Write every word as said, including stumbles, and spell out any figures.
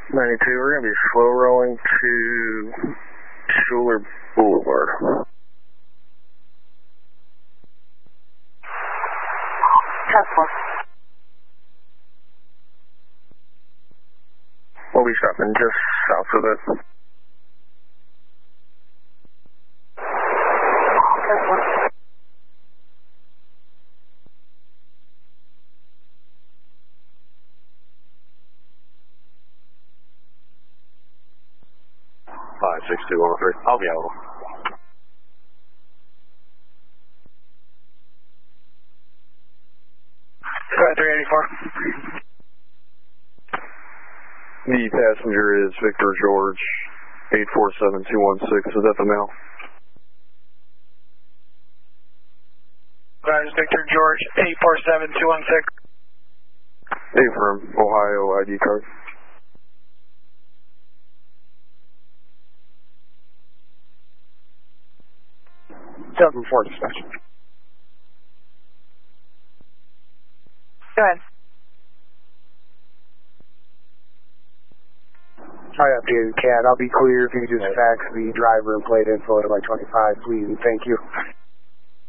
ninety-two, we're going to be slow rolling to Schuler Boulevard. Test one. We'll be stopping just south of it. Test one. five six two one three. I'll be out. three eighty-four. The passenger is Victor George, eight four seven two one six. Is that the male? That is Victor George, eight four seven two one six. Affirm, Ohio I D card. seven four dispatch. Go ahead. Hi, updated C A D. I'll be clear if you could just fax the driver and plate info to my twenty-five, please, and thank you.